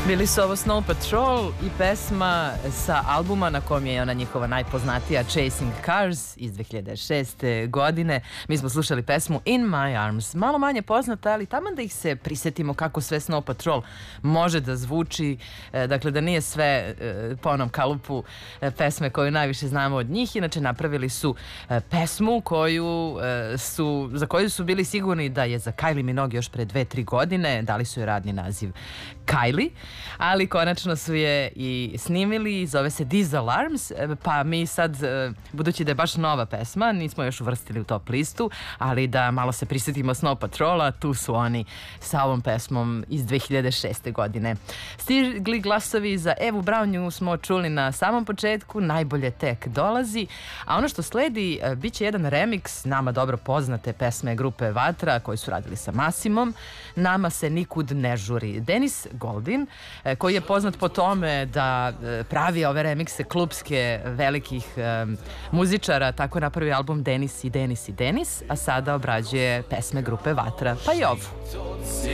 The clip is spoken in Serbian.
Bili su ovo Snow Patrol i pesma sa albuma na kom je ona njihova najpoznatija Chasing Cars iz 2006. godine. Mi smo slušali pesmu In My Arms. Malo manje poznata, ali taman da ih se prisetimo kako sve Snow Patrol može da zvuči. Dakle, da nije sve po onom kalupu pesme koju najviše znamo od njih. Inače, napravili su pesmu za koju su bili sigurni da je za Kylie Minogue još pre 2-3 godine. Dali su joj radni naziv Kylie, ali konačno su je i snimili, zove se These Alarms, pa mi sad, budući da je baš nova pesma, nismo još uvrstili u top listu, ali da malo se prisjetimo Snow Patrola, tu su oni sa ovom pesmom iz 2006. godine. Stigli glasovi za Evu Brown, nju smo čuli na samom početku, najbolje tek dolazi, a ono što sledi bit će jedan remix nama dobro poznate pesme grupe Vatra koji su radili sa Masimom, Nama se nikud ne žuri. Denis Goldin, koji je poznat po tome da pravi ove remikse klubske velikih muzičara, tako napravi album Denis i Denis i Denis, a sada obrađuje pesme grupe Vatra, pa i ovu.